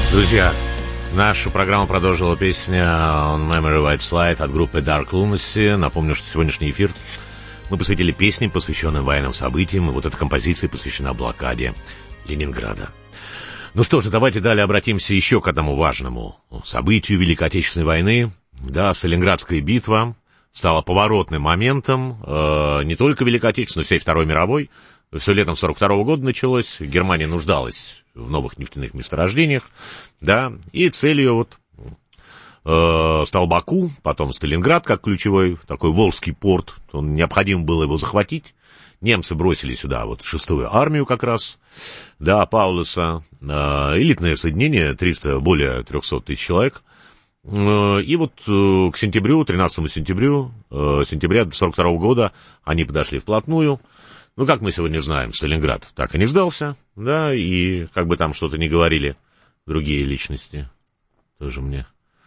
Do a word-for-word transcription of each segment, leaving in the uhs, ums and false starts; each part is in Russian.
Друзья, нашу программу продолжила песня On Memory White Slide от группы Dark Lunacy. Напомню, что сегодняшний эфир мы посвятили песням, посвященным военным событиям, и вот эта композиция посвящена блокаде Ленинграда. Ну что же, давайте далее обратимся еще к одному важному событию Великой Отечественной войны. Да, Сталинградская битва стала поворотным моментом э, не только Великой Отечественной, но и всей Второй мировой. Все летом сорок второго года началось, Германия нуждалась в новых нефтяных месторождениях, да, и целью вот э, стал Баку, потом Сталинград, как ключевой такой Волжский порт, он, необходимо было его захватить. Немцы бросили сюда вот шестую армию как раз, да, Паулюса, э, элитное соединение, триста, более трехсот тысяч человек. Э, и вот э, к сентябрю, тринадцатому сентябрю, э, сентября сорок второго года они подошли вплотную. Ну, как мы сегодня знаем, Сталинград так и не сдался, да, и как бы там что-то ни говорили другие личности, тоже мне.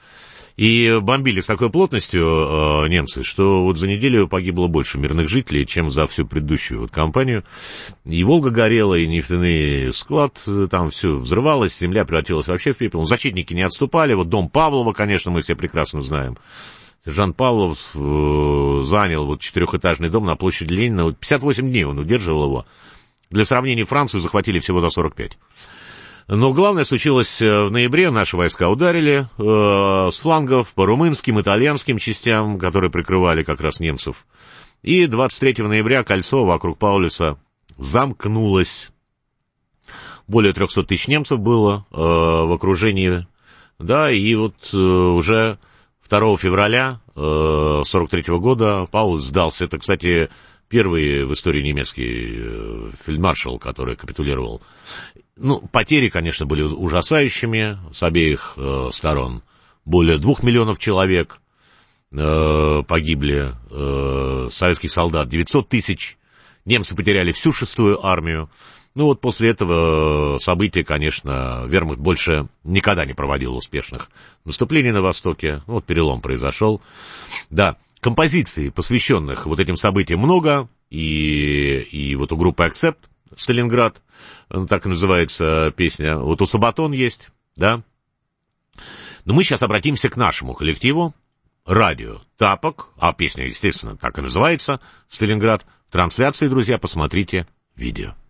И бомбили с такой плотностью э, немцы, что вот за неделю погибло больше мирных жителей, чем за всю предыдущую вот кампанию. И Волга горела, и нефтяной склад, там все взрывалось, земля превратилась вообще в пепел. Защитники не отступали, вот дом Павлова, конечно, мы все прекрасно знаем. Сержант Павлов э, занял вот четырехэтажный дом на площади Ленина. Вот пятьдесят восемь дней он удерживал его. Для сравнения, Францию захватили всего за сорок пять. Но главное случилось в ноябре. Наши войска ударили э, с флангов по румынским, итальянским частям, которые прикрывали как раз немцев. И двадцать третьего ноября кольцо вокруг Паулюса замкнулось. Более трехсот тысяч немцев было э, в окружении. Да, и вот э, уже второго февраля сорок третьего года Паулюс сдался. Это, кстати, первый в истории немецкий фельдмаршал, который капитулировал. Ну, потери, конечно, были ужасающими с обеих э, сторон. Более двух миллионов человек э, погибли, э, советских солдат девятьсот тысяч. Немцы потеряли всю шестую армию. Ну, вот после этого события, конечно, вермахт больше никогда не проводил успешных наступлений на Востоке. Вот перелом произошел. Да, композиций, посвященных вот этим событиям, много. И, и вот у группы Accept Сталинград, так и называется песня. Вот у Сабатон есть, да. Но мы сейчас обратимся к нашему коллективу. Радио Тапок, а песня, естественно, так и называется, Сталинград. В трансляции, друзья, посмотрите видео.